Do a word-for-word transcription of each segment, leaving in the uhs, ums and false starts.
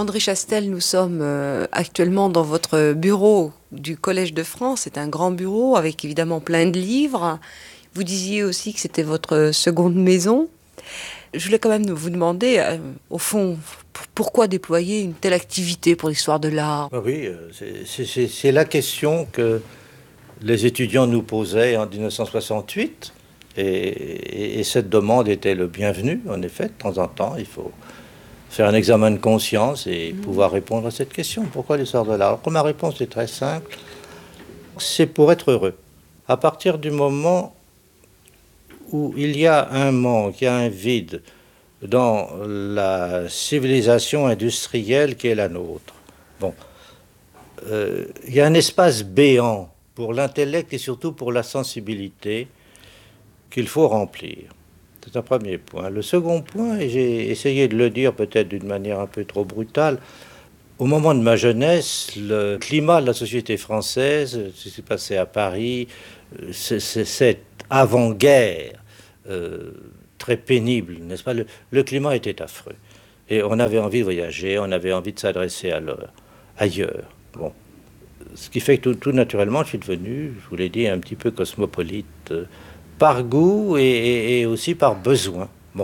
André Chastel, nous sommes euh, actuellement dans votre bureau du Collège de France. C'est un grand bureau avec évidemment plein de livres. Vous disiez aussi que c'était votre seconde maison. Je voulais quand même vous demander, euh, au fond, p- pourquoi déployer une telle activité pour l'histoire de l'art? Ah oui, euh, c'est c'est- c'est- c'est la question que les étudiants nous posaient en mille neuf cent soixante-huit. Et, et- et cette demande était le bienvenu, en effet. De temps en temps, il faut faire un examen de conscience et pouvoir répondre à cette question. Pourquoi l'histoire de l'art? Alors, ma réponse est très simple. C'est pour être heureux. À partir du moment où il y a un manque, il y a un vide dans la civilisation industrielle qui est la nôtre, bon, euh, il y a un espace béant pour l'intellect et surtout pour la sensibilité qu'il faut remplir. C'est un premier point. Le second point, et j'ai essayé de le dire peut-être d'une manière un peu trop brutale, au moment de ma jeunesse, le climat de la société française, ce qui s'est passé à Paris, euh, c'est c'est cette avant-guerre euh, très pénible, n'est-ce pas? Le, le climat était affreux. Et on avait envie de voyager, on avait envie de s'adresser à l'heure, ailleurs. Bon. Ce qui fait que tout, tout naturellement, je suis devenu, je vous l'ai dit, un petit peu cosmopolite, euh, par goût et, et- et aussi par besoin. Bon.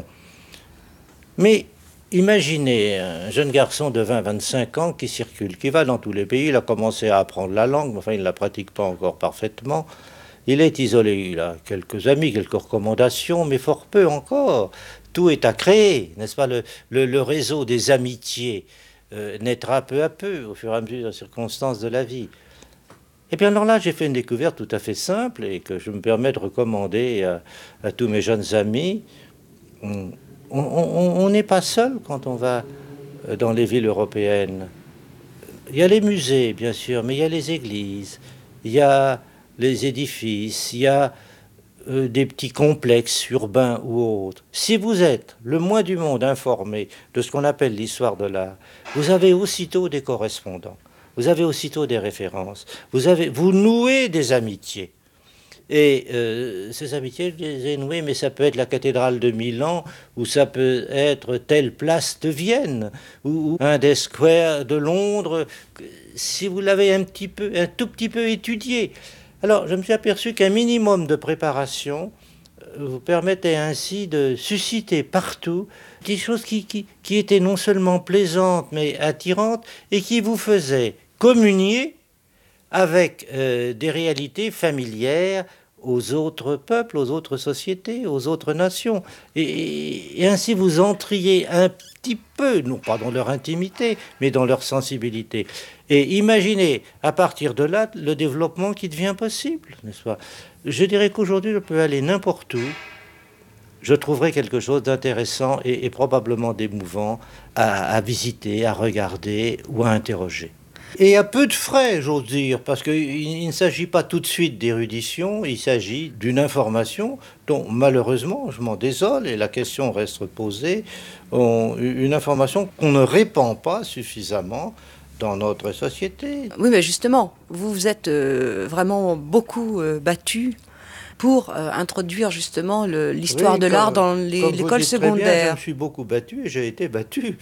Mais imaginez un jeune garçon de vingt à vingt-cinq ans qui circule, qui va dans tous les pays, il a commencé à apprendre la langue, mais enfin il ne la pratique pas encore parfaitement. Il est isolé, il a quelques amis, quelques recommandations, mais fort peu encore. Tout est à créer, n'est-ce pas? Le, le- le réseau des amitiés euh, naîtra peu à peu, au fur et à mesure des circonstances de la vie. Et bien alors là, j'ai fait une découverte tout à fait simple et que je me permets de recommander à, à tous mes jeunes amis. On on- on- on n'est pas seul quand on va euh, dans les villes européennes. Il y a les musées, bien sûr, mais il y a les églises, il y a les édifices, il y a euh, des petits complexes urbains ou autres. Si vous êtes le moins du monde informé de ce qu'on appelle l'histoire de l'art, vous avez aussitôt des correspondants, vous avez aussitôt des références, vous, avez, vous nouez des amitiés. Et euh, ces amitiés, je les ai nouées, mais ça peut être la cathédrale de Milan, ou ça peut être telle place de Vienne, ou, ou un des squares de Londres, si vous l'avez un petit peu, un tout petit peu étudié. Alors, je me suis aperçu qu'un minimum de préparation euh, vous permettait ainsi de susciter partout des choses qui, qui, qui étaient non seulement plaisantes, mais attirantes, et qui vous faisaient communier avec euh, des réalités familières aux autres peuples, aux autres sociétés, aux autres nations. Et, et ainsi vous entriez un petit peu, non pas dans leur intimité, mais dans leur sensibilité. Et imaginez, à partir de là, le développement qui devient possible, n'est-ce pas? Je dirais qu'aujourd'hui, je peux aller n'importe où, je trouverai quelque chose d'intéressant et, et probablement d'émouvant à, à visiter, à regarder ou à interroger. Et à peu de frais, j'ose dire, parce qu'il il ne s'agit pas tout de suite d'érudition, il s'agit d'une information dont malheureusement, je m'en désole et la question reste posée, on- une information qu'on ne répand pas suffisamment dans notre société. Oui, mais justement, vous vous êtes euh, vraiment beaucoup euh, battu pour euh, introduire justement le- l'histoire Oui, de l'art comme, dans les- comme vous le l'école dites très bien, je me secondaire. suis beaucoup battu et j'ai été battu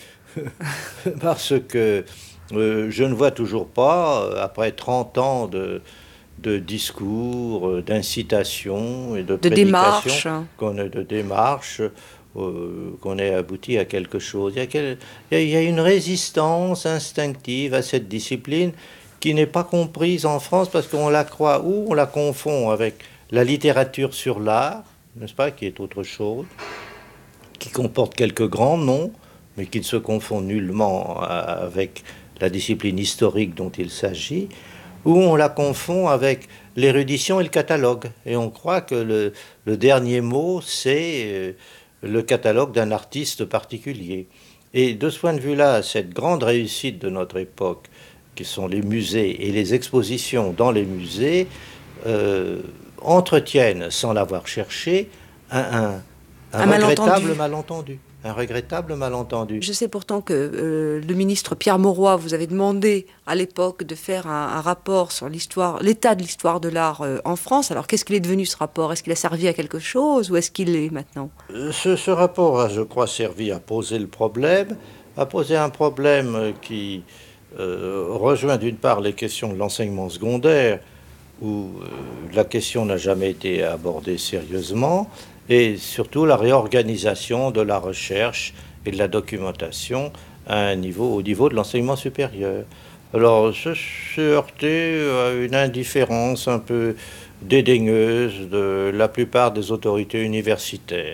parce que euh, je ne vois toujours pas, euh, après trente ans de, de discours, euh, d'incitation et de De prédication, démarche. qu'on ait de démarche, euh, qu'on ait abouti à quelque chose. Il y a, quel- il y a- il y a une résistance instinctive à cette discipline qui n'est pas comprise en France parce qu'on la croit ou on la confond avec la littérature sur l'art, n'est-ce pas, qui est autre chose, qui comporte quelques grands noms, mais qui ne se confond nullement euh, avec la discipline historique dont il s'agit, ou on la confond avec l'érudition et le catalogue. Et on croit que le, le dernier mot, c'est euh, le catalogue d'un artiste particulier. Et de ce point de vue-là, cette grande réussite de notre époque, qui sont les musées et les expositions dans les musées, euh, entretiennent, sans l'avoir cherché, un, un- un Un regrettable malentendu. malentendu. un regrettable malentendu. Je sais pourtant que euh, le ministre Pierre Mauroy vous avait demandé à l'époque de faire un, un rapport sur l'histoire, l'état de l'histoire de l'art euh, en France. Alors qu'est-ce qu'il est devenu ce rapport? Est-ce qu'il a servi à quelque chose ou est-ce qu'il l'est maintenant? Ce, ce rapport a, je crois, servi à poser le problème, à poser un problème qui euh, rejoint d'une part les questions de l'enseignement secondaire, où euh, la question n'a jamais été abordée sérieusement, et surtout la réorganisation de la recherche et de la documentation à un niveau, au niveau de l'enseignement supérieur. Alors, se, se heurter à une indifférence un peu dédaigneuse de la plupart des autorités universitaires.